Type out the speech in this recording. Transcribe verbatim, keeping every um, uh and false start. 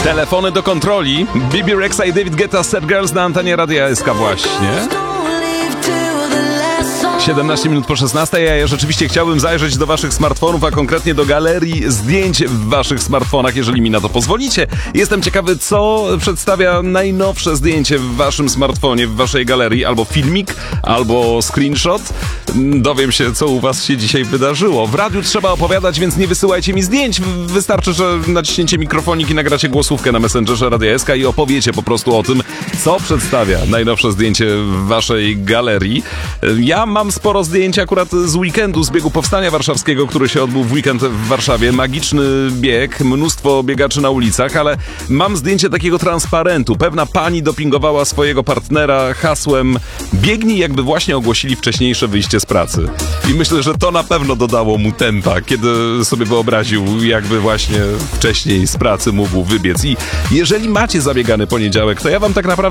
Telefony do kontroli. Bibi Rexa i David Guetta, Sad Girls na antenie Radia S K właśnie. siedemnaście minut po szesnastej, a ja rzeczywiście chciałbym zajrzeć do waszych smartfonów, a konkretnie do galerii zdjęć w waszych smartfonach, jeżeli mi na to pozwolicie. Jestem ciekawy, co przedstawia najnowsze zdjęcie w waszym smartfonie, w waszej galerii, albo filmik, albo screenshot. Dowiem się, co u was się dzisiaj wydarzyło. W radiu trzeba opowiadać, więc nie wysyłajcie mi zdjęć. Wystarczy, że naciśnięcie mikrofonik i nagracie głosówkę na Messengerze Radia S K i opowiecie po prostu o tym, co przedstawia najnowsze zdjęcie w waszej galerii. Ja mam sporo zdjęć akurat z weekendu, z biegu Powstania Warszawskiego, który się odbył w weekend w Warszawie. Magiczny bieg, mnóstwo biegaczy na ulicach, ale mam zdjęcie takiego transparentu. Pewna pani dopingowała swojego partnera hasłem biegnij, jakby właśnie ogłosili wcześniejsze wyjście z pracy. I myślę, że to na pewno dodało mu tempa, kiedy sobie wyobraził, jakby właśnie wcześniej z pracy mógł wybiec. I jeżeli macie zabiegany poniedziałek, to ja wam tak naprawdę